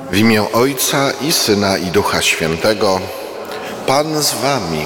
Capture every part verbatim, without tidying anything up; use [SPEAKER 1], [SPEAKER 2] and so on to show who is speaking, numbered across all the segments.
[SPEAKER 1] W imię Ojca i Syna i Ducha Świętego. Pan z wami.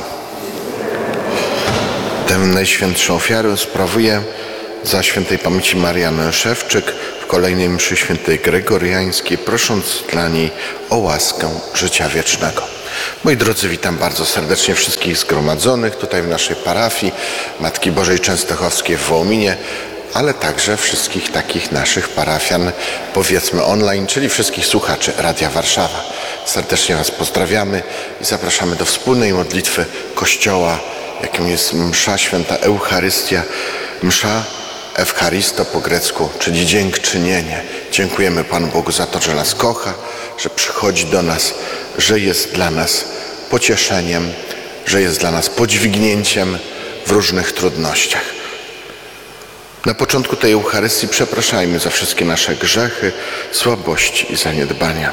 [SPEAKER 1] Tę najświętszą ofiarę sprawuję za świętej pamięci Marianny Szewczyk w kolejnej mszy świętej gregoriańskiej, prosząc dla niej o łaskę życia wiecznego. Moi drodzy, witam bardzo serdecznie wszystkich zgromadzonych tutaj w naszej parafii Matki Bożej Częstochowskiej w Wołominie, ale także wszystkich takich naszych parafian, powiedzmy online, czyli wszystkich słuchaczy Radia Warszawa. Serdecznie Was pozdrawiamy i zapraszamy do wspólnej modlitwy Kościoła, jakim jest msza święta Eucharystia, msza Eucharisto po grecku, czyli dziękczynienie. Dziękujemy Panu Bogu za to, że nas kocha, że przychodzi do nas, że jest dla nas pocieszeniem, że jest dla nas podźwignięciem w różnych trudnościach. Na początku tej Eucharystii przepraszajmy za wszystkie nasze grzechy, słabości i zaniedbania.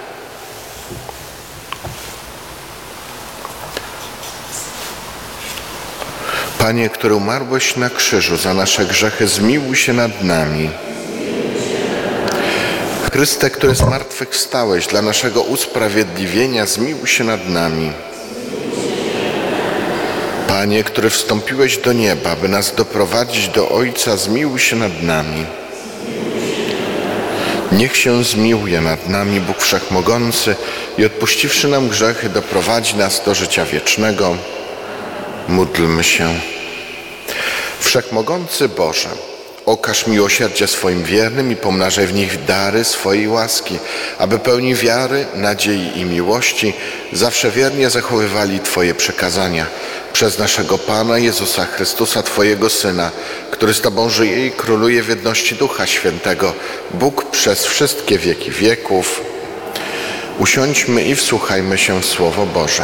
[SPEAKER 1] Panie, który umarłeś na krzyżu za nasze grzechy, zmiłuj się nad nami. Chryste, który zmartwychwstałeś dla naszego usprawiedliwienia, zmiłuj się nad nami. Panie, który wstąpiłeś do nieba, by nas doprowadzić do Ojca, zmiłuj się nad nami. Niech się zmiłuje nad nami Bóg Wszechmogący i odpuściwszy nam grzechy, doprowadzi nas do życia wiecznego. Módlmy się. Wszechmogący Boże, okaż miłosierdzie swoim wiernym i pomnażaj w nich dary swojej łaski, aby pełni wiary, nadziei i miłości zawsze wiernie zachowywali Twoje przekazania. Przez naszego Pana Jezusa Chrystusa, Twojego Syna, który z Tobą żyje i króluje w jedności Ducha Świętego, Bóg przez wszystkie wieki wieków. Usiądźmy i wsłuchajmy się w Słowo Boże.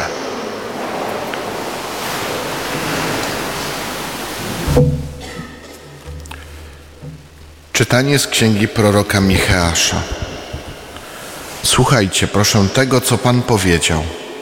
[SPEAKER 1] Czytanie z księgi proroka Micheasza. Słuchajcie, proszę, tego, co Pan powiedział.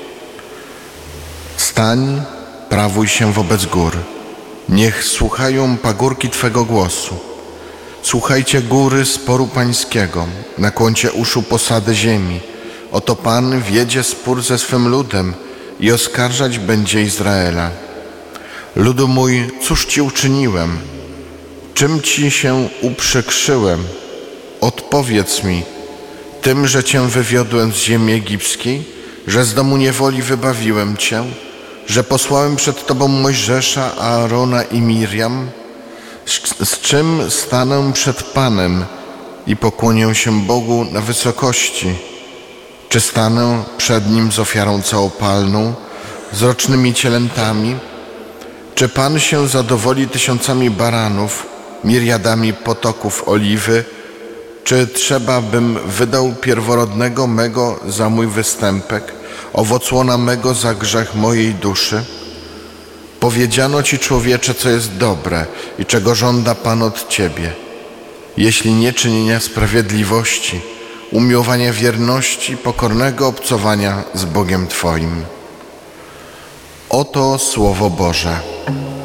[SPEAKER 1] Stań, prawuj się wobec gór. Niech słuchają pagórki Twego głosu. Słuchajcie góry sporu pańskiego, nakłoncie uszu posady ziemi. Oto Pan wiedzie spór ze swym ludem i oskarżać będzie Izraela. Ludu mój, cóż Ci uczyniłem? Czym Ci się uprzykrzyłem? Odpowiedz mi, tym, że Cię wywiodłem z ziemi egipskiej, że z domu niewoli wybawiłem Cię, że posłałem przed Tobą Mojżesza, Aarona i Mirjam, z, z czym stanę przed Panem i pokłonię się Bogu na wysokości? Czy stanę przed Nim z ofiarą całopalną, z rocznymi cielętami? Czy Pan się zadowoli tysiącami baranów, miriadami potoków oliwy? Czy trzeba bym wydał pierworodnego mego za mój występek, owoc łona mego za grzech mojej duszy? Powiedziano Ci, człowiecze, co jest dobre i czego żąda Pan od Ciebie, jeśli nie czynienia sprawiedliwości, umiłowania wierności, pokornego obcowania z Bogiem Twoim. Oto Słowo Boże.